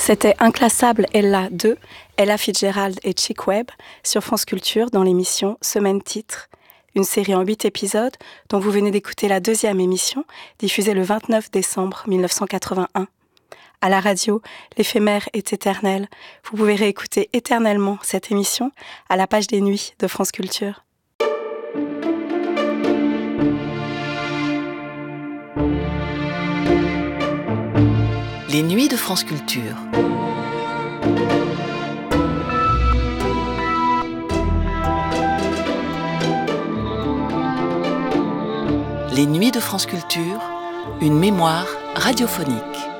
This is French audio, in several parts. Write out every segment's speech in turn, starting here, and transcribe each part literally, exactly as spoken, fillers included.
C'était Inclassable Ella deux, Ella Fitzgerald et Chick Webb sur France Culture dans l'émission Semaine Titre, une série en huit épisodes dont vous venez d'écouter la deuxième émission, diffusée le vingt-neuf décembre mille neuf cent quatre-vingt-un. À la radio, l'éphémère est éternel. Vous pouvez réécouter éternellement cette émission à la page des nuits de France Culture. Les nuits de France Culture. Les nuits de France Culture, une mémoire radiophonique.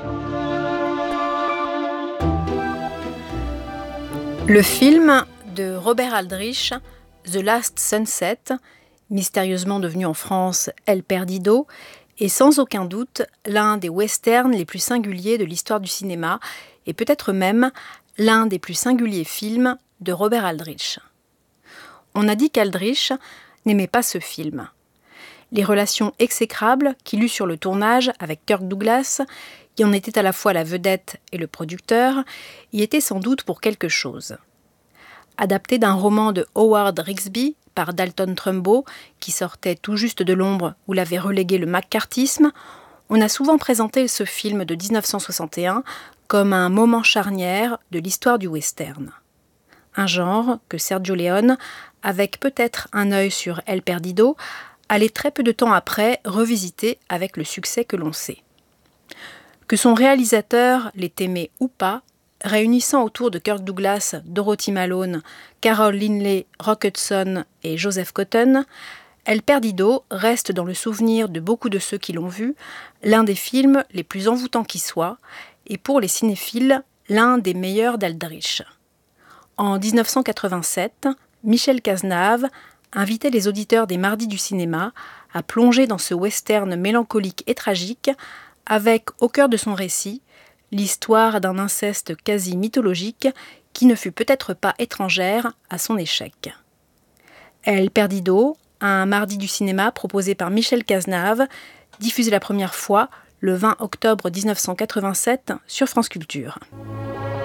Le film de Robert Aldrich, The Last Sunset, mystérieusement devenu en France El Perdido, est sans aucun doute l'un des westerns les plus singuliers de l'histoire du cinéma et peut-être même l'un des plus singuliers films de Robert Aldrich. On a dit qu'Aldrich n'aimait pas ce film. Les relations exécrables qu'il eut sur le tournage avec Kirk Douglas, qui en était à la fois la vedette et le producteur, y étaient sans doute pour quelque chose. Adapté d'un roman de Howard Rigsby par Dalton Trumbo, qui sortait tout juste de l'ombre où l'avait relégué le maccarthyisme, on a souvent présenté ce film de dix-neuf cent soixante et un comme un moment charnière de l'histoire du western. Un genre que Sergio Leone, avec peut-être un œil sur El Perdido, allait très peu de temps après revisiter avec le succès que l'on sait. Que son réalisateur l'ait aimé ou pas, réunissant autour de Kirk Douglas, Dorothy Malone, Carol Linley, Rock Hudson et Joseph Cotten, El Perdido reste dans le souvenir de beaucoup de ceux qui l'ont vu l'un des films les plus envoûtants qui soient, et pour les cinéphiles, l'un des meilleurs d'Aldrich. En dix-neuf cent quatre-vingt-sept, Michel Cazenave invitait les auditeurs des Mardis du cinéma à plonger dans ce western mélancolique et tragique, avec au cœur de son récit l'histoire d'un inceste quasi mythologique qui ne fut peut-être pas étrangère à son échec. El Perdido, un mardi du cinéma proposé par Michel Cazenave, diffusé la première fois le vingt octobre dix-neuf cent quatre-vingt-sept sur France Culture.